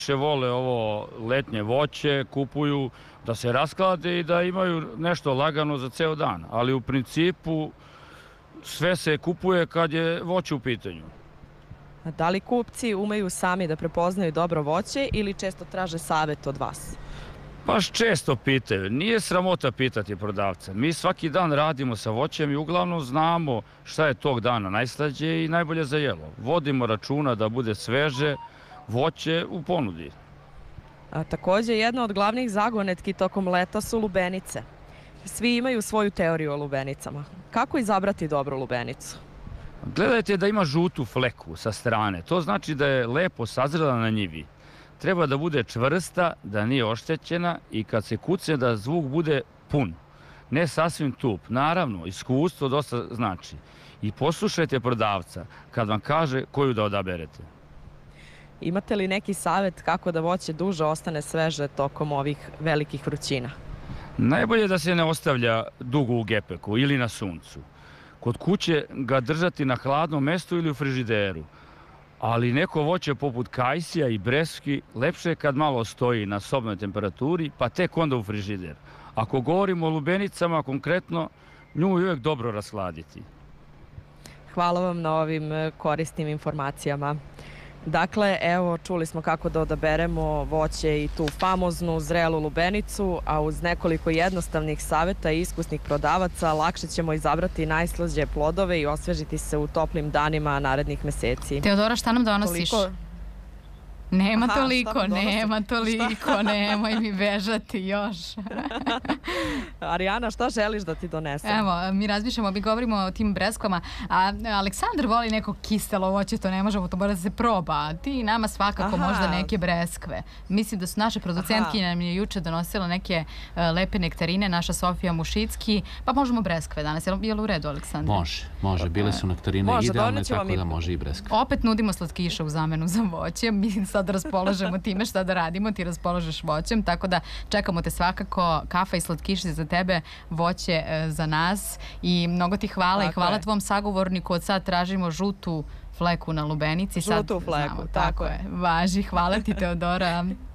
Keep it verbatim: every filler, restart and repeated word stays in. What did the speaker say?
Više vole ovo letnje voće, kupuju da se rasklade i da imaju nešto lagano za ceo dan. Ali u principu sve se kupuje kad je voće u pitanju. Da li kupci umeju sami da prepoznaju dobro voće ili često traže savjet od vas? Baš često pitaju. Nije sramota pitati prodavca. Mi svaki dan radimo sa voćem i uglavnom znamo šta je tog dana najslađe i najbolje za jelo. Vodimo računa da bude sveže voće u ponudi. A, također, jedna od glavnih zagonetki tokom leta su lubenice. Svi imaju svoju teoriju o lubenicama. Kako izabrati dobru lubenicu? Gledajte da ima žutu fleku sa strane. To znači da je lepo sazrela na njivi. Treba da bude čvrsta, da nije oštećena i kad se kucne da zvuk bude pun. Ne sasvim tup. Naravno, iskustvo dosta znači. I poslušajte prodavca kad vam kaže koju da odaberete. Imate li neki savjet kako da voće duže ostane sveže tokom ovih velikih vrućina? Najbolje da se ne ostavlja dugo u gepeku ili na suncu. Kod kuće ga držati na hladnom mestu ili u frižideru. Ali neko voće poput kajsija i breskvi lepše je kad malo stoji na sobnoj temperaturi, pa tek onda u frižider. Ako govorimo o lubenicama konkretno, nju je uvijek dobro rashladiti. Hvala vam na ovim korisnim informacijama. Dakle, evo, čuli smo kako da odaberemo voće i tu famoznu zrelu lubenicu, a uz nekoliko jednostavnih savjeta i iskusnih prodavaca lakše ćemo izabrati najslađe plodove i osvežiti se u toplim danima narednih meseci. Teodora, šta nam donosiš? Toliko... Nema Aha, toliko, nema toliko, nemoj mi bežati još. Arijana, šta želiš da ti donesem? Evo, mi razmišljamo, mi govorimo o tim breskvama, a Aleksandar voli neko kiselo voće, to ne možemo, to mora da se proba, a ti nama svakako Aha. možda neke breskve. Mislim da su naše producentkinje nam je juče donosila neke uh, lepe nektarine, naša Sofija Mušicki, pa možemo breskve danas. Je li, je li u redu, Aleksandar? Može, može, bile su nektarine može, idealne, tako mi... da može i breskve. Opet nudimo slatkiše u zamenu za voće, mi sad raspolažemo time šta da radimo, ti raspolažeš voćem, tako da čekamo te svakako, kafa i slatkiši za tebe, voće e, za nas i mnogo ti hvala tako i hvala je. Tvom sagovorniku, od sad tražimo žutu fleku na lubenici. Žutu sad, fleku, znamo, tako, tako je. Važi, hvala ti Teodora.